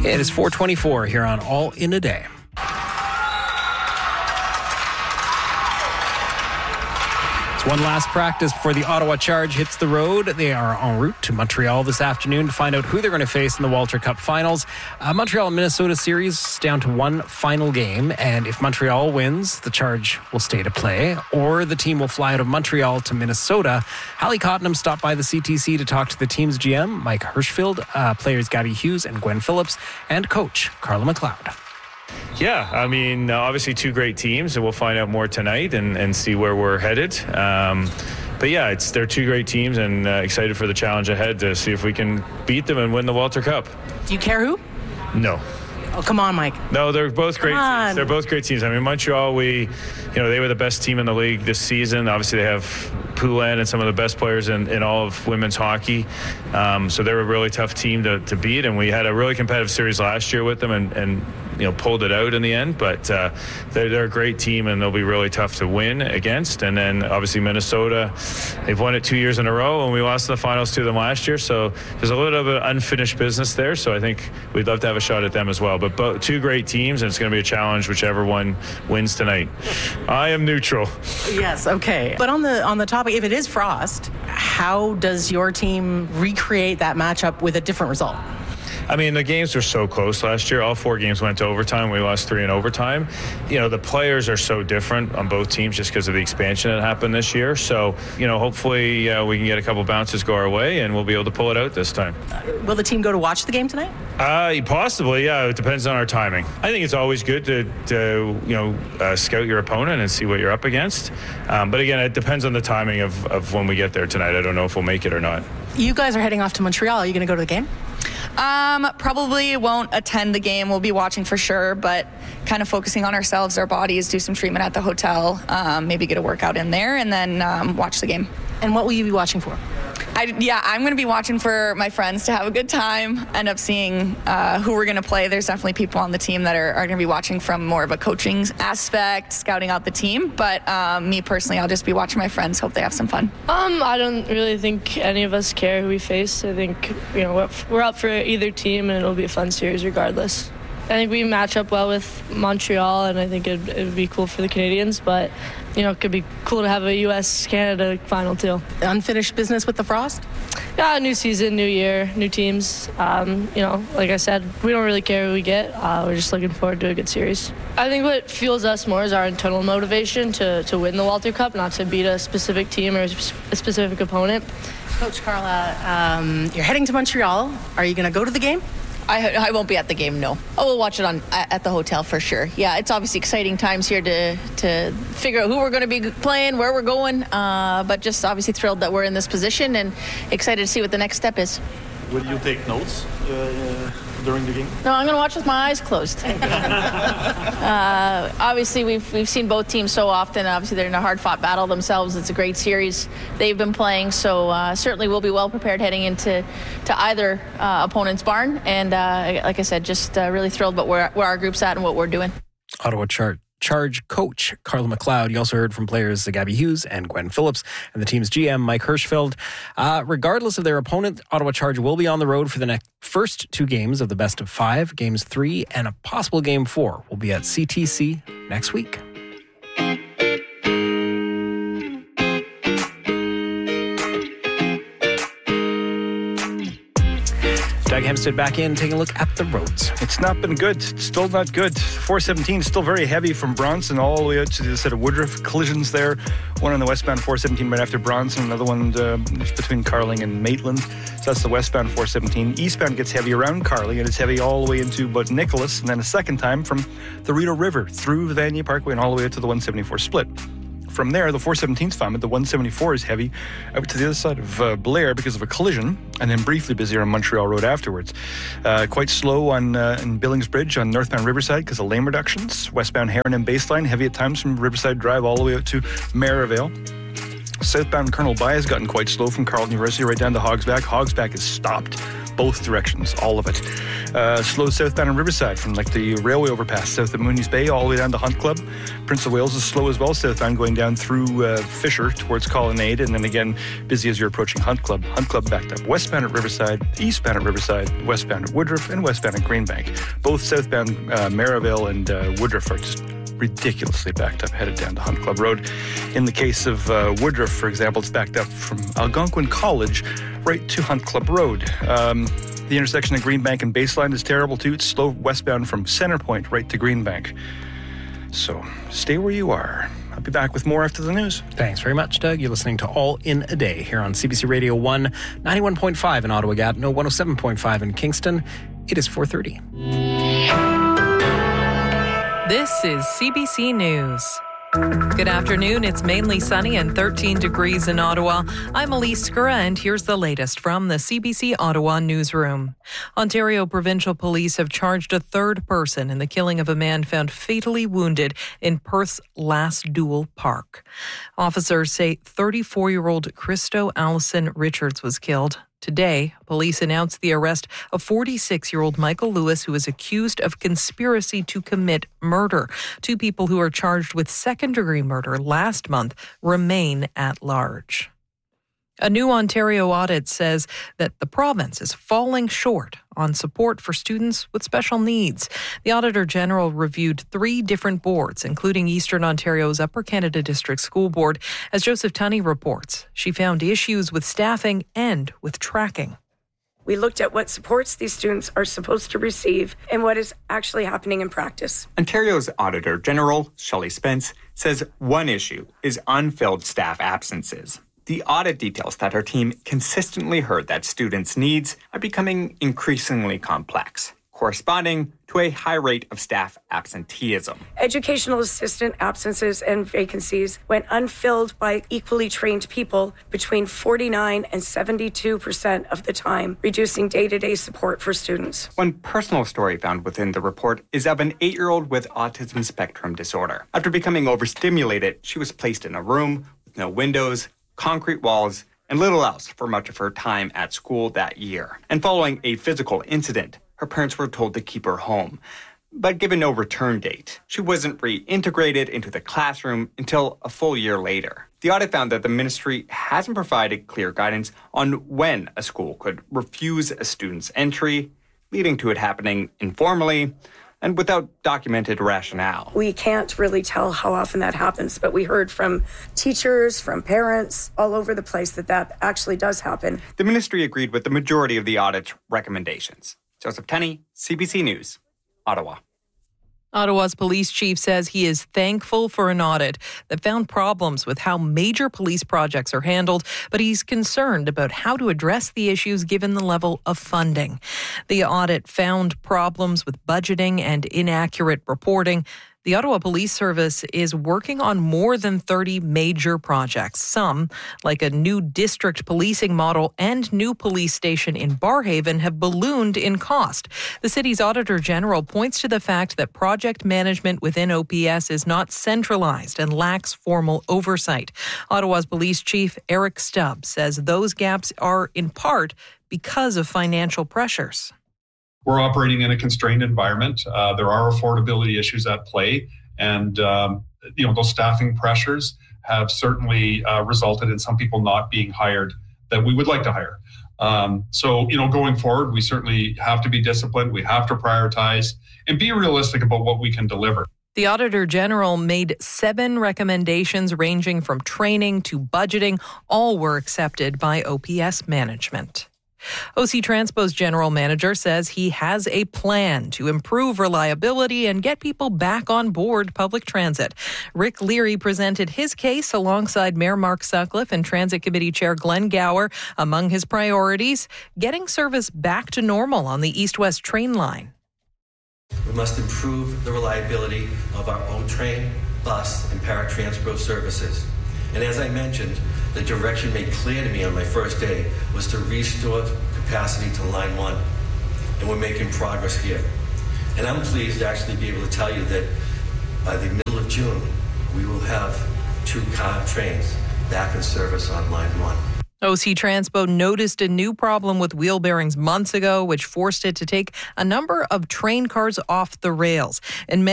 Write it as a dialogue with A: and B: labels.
A: It is 4:24 here on All in a Day. It's one last practice before the Ottawa Charge hits the road. They are en route to Montreal this afternoon to find out who they're going to face in the Walter Cup finals. Montreal-Minnesota series down to one final game, and if Montreal wins, the Charge will stay to play, or the team will fly out of Montreal to Minnesota. Hallie Cottenham stopped by the CTC to talk to the team's GM, Mike Hirschfeld, players Gabby Hughes and Gwen Phillips, and coach Carla McLeod.
B: Yeah, I mean, obviously two great teams, and we'll find out more tonight and see where we're headed. But yeah, they're two great teams, and excited for the challenge ahead to see if we can beat them and win the Walter Cup.
C: Do you care who?
B: No.
C: Oh, come on, Mike.
B: No, they're both great teams. They're both great teams. I mean, Montreal, they were the best team in the league this season. Obviously, they have Poulin and some of the best players in all of women's hockey. So they're a really tough team to beat, and we had a really competitive series last year with them and pulled it out in the end. But they're a great team, and they'll be really tough to win against. And then, obviously, Minnesota, they've won it 2 years in a row, and we lost in the finals to them last year. So there's a little bit of unfinished business there. So I think we'd love to have a shot at them as well. But both two great teams, and it's going to be a challenge whichever one wins tonight. I am neutral.
C: Yes, okay. But on the topic, if it is Frost, how does your team recreate that matchup with a different result?
B: I mean, the games were so close last year. All four games went to overtime. We lost 3 in overtime. The players are so different on both teams just because of the expansion that happened this year. So, hopefully we can get a couple bounces go our way, and we'll be able to pull it out this time.
C: Will the team go to watch the game tonight?
B: Possibly, yeah. It depends on our timing. I think it's always good to scout your opponent and see what you're up against. But again, it depends on the timing of when we get there tonight. I don't know if we'll make it or not.
C: You guys are heading off to Montreal. Are you going to go to the game?
D: Probably won't attend the game. We'll be watching for sure, but kind of focusing on ourselves, our bodies, do some treatment at the hotel, maybe get a workout in there, and then watch the game.
C: And what will you be watching for?
D: I'm going to be watching for my friends to have a good time, end up seeing who we're going to play. There's definitely people on the team that are going to be watching from more of a coaching aspect, scouting out the team. But me personally, I'll just be watching my friends, hope they have some fun.
E: I don't really think any of us care who we face. I think, we're up for either team, and it'll be a fun series regardless. I think we match up well with Montreal, and I think it would be cool for the Canadians, but it could be cool to have a U.S.-Canada final too.
C: Unfinished business with the Frost?
E: Yeah, new season, new year, new teams. Like I said, we don't really care who we get. We're just looking forward to a good series. I think what fuels us more is our internal motivation to win the Walter Cup, not to beat a specific team or a specific opponent.
C: Coach Carla, you're heading to Montreal. Are you going to go to the game?
F: I won't be at the game, no. We'll watch it at the hotel for sure. Yeah, it's obviously exciting times here to figure out who we're going to be playing, where we're going, but just obviously thrilled that we're in this position and excited to see what the next step is.
G: Will you take notes during the game?
F: No, I'm going to watch with my eyes closed. Obviously, we've seen both teams so often. Obviously, they're in a hard-fought battle themselves. It's a great series they've been playing, so certainly we'll be well prepared heading into either opponent's barn. And like I said, just really thrilled about where our group's at and what we're doing.
A: Ottawa Charge coach Carla McLeod. You also heard from players Gabby Hughes and Gwen Phillips and the team's GM Mike Hirschfeld. Regardless of their opponent, Ottawa Charge will be on the road for the first 2 games of the best of 5. Games 3 and a possible game 4 will be at CTC next week. Doug Hempstead back in, taking a look at the roads.
H: It's not been good. It's still not good. 417 is still very heavy from Bronson all the way out to the side of Woodruff. Collisions there. One on the westbound 417 right after Bronson. Another one between Carling and Maitland. So that's the westbound 417. Eastbound gets heavy around Carling, and it's heavy all the way into but Nicholas. And then a second time from the Rideau River through the Vanier Parkway and all the way out to the 174 split. From there, the 417 is fine, but the 174 is heavy out to the other side of Blair because of a collision, and then briefly busier on Montreal Road afterwards. Quite slow on in Billings Bridge on northbound Riverside because of lane reductions. Westbound Heron and Baseline, heavy at times from Riverside Drive all the way out to Merivale. Southbound Colonel By has gotten quite slow from Carleton University right down to Hogsback. Hogsback is stopped both directions, all of it. Slow southbound on Riverside from like the railway overpass south of Mooney's Bay all the way down to Hunt Club. Prince of Wales is slow as well southbound going down through Fisher towards Colonnade, and then again busy as you're approaching Hunt Club. Hunt Club backed up westbound at Riverside, eastbound at Riverside, westbound at Woodruff, and westbound at Greenbank. Both southbound Maryville and Woodruff are just ridiculously backed up, headed down to Hunt Club Road. In the case of Woodruff, for example, it's backed up from Algonquin College right to Hunt Club Road. The intersection of Greenbank and Baseline is terrible too. It's slow westbound from Centerpoint right to Greenbank. So stay where you are. I'll be back with more after the news.
A: Thanks very much, Doug. You're listening to All in a Day here on CBC Radio 1, 91.5 in Ottawa Gatineau, 107.5 in Kingston. It is 4:30.
I: This is CBC News. Good afternoon. It's mainly sunny and 13 degrees in Ottawa. I'm Elise Skura, and here's the latest from the CBC Ottawa newsroom. Ontario Provincial Police have charged a third person in the killing of a man found fatally wounded in Perth's Last Duel Park. Officers say 34-year-old Christo Allison Richards was killed. Today, police announced the arrest of 46-year-old Michael Lewis, who is accused of conspiracy to commit murder. Two people who are charged with second-degree murder last month remain at large. A new Ontario audit says that the province is falling short on support for students with special needs. The Auditor General reviewed 3 different boards, including Eastern Ontario's Upper Canada District School Board. As Joseph Tunney reports, she found issues with staffing and with tracking.
J: We looked at what supports these students are supposed to receive and what is actually happening in practice.
K: Ontario's Auditor General, Shelley Spence, says one issue is unfilled staff absences. The audit details that her team consistently heard that students' needs are becoming increasingly complex, corresponding to a high rate of staff absenteeism.
J: Educational assistant absences and vacancies went unfilled by equally trained people between 49 and 72% of the time, reducing day-to-day support for students.
K: One personal story found within the report is of an 8-year-old with autism spectrum disorder. After becoming overstimulated, she was placed in a room with no windows, concrete walls, and little else for much of her time at school that year. And following a physical incident, her parents were told to keep her home, but given no return date. She wasn't reintegrated into the classroom until a full year later. The audit found that the ministry hasn't provided clear guidance on when a school could refuse a student's entry, leading to it happening informally and without documented rationale.
J: We can't really tell how often that happens, but we heard from teachers, from parents, all over the place that actually does happen.
K: The ministry agreed with the majority of the audit's recommendations. Joseph Tunney, CBC News, Ottawa.
I: Ottawa's police chief says he is thankful for an audit that found problems with how major police projects are handled, but he's concerned about how to address the issues given the level of funding. The audit found problems with budgeting and inaccurate reporting. The Ottawa Police Service is working on more than 30 major projects. Some, like a new district policing model and new police station in Barrhaven, have ballooned in cost. The city's Auditor General points to the fact that project management within OPS is not centralized and lacks formal oversight. Ottawa's Police Chief Eric Stubbs says those gaps are in part because of financial pressures.
L: We're operating in a constrained environment. There are affordability issues at play, and those staffing pressures have certainly resulted in some people not being hired that we would like to hire. So going forward, we certainly have to be disciplined. We have to prioritize and be realistic about what we can deliver.
I: The Auditor General made 7 recommendations ranging from training to budgeting. All were accepted by OPS management. OC Transpo's general manager says he has a plan to improve reliability and get people back on board public transit. Rick Leary presented his case alongside Mayor Mark Sutcliffe and Transit Committee Chair Glenn Gower. Among his priorities, getting service back to normal on the east-west train line.
M: We must improve the reliability of our own train, bus, and paratransport services. And as I mentioned, the direction made clear to me on my first day was to restore capacity to Line 1. And we're making progress here. And I'm pleased to actually be able to tell you that by the middle of June, we will have 2 car trains back in service on Line 1.
I: OC Transpo noticed a new problem with wheel bearings months ago, which forced it to take a number of train cars off the rails. In